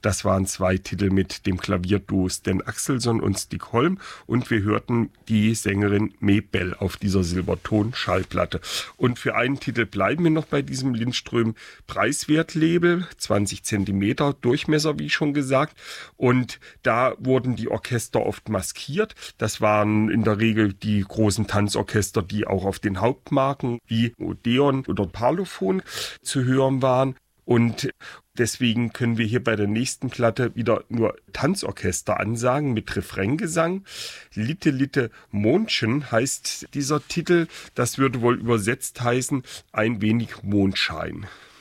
Das waren 2 Titel mit dem Klavierduo Sten Axelsson und Stig Holm und wir hörten die Sängerin Mebel auf dieser Silberton-Schallplatte. Und für einen Titel bleiben wir noch bei diesem Lindström Preiswert-Label, 20 Zentimeter Durchmesser, wie schon gesagt. Und da wurden die Orchester oft maskiert. Das waren in der Regel die großen Tanzorchester, die auch auf den Hauptmarken wie Odeon oder Parlophon zu hören waren. Und deswegen können wir hier bei der nächsten Platte wieder nur Tanzorchester ansagen mit Refraingesang. Litte Litte Mondchen heißt dieser Titel. Das würde wohl übersetzt heißen, ein wenig Mondschein.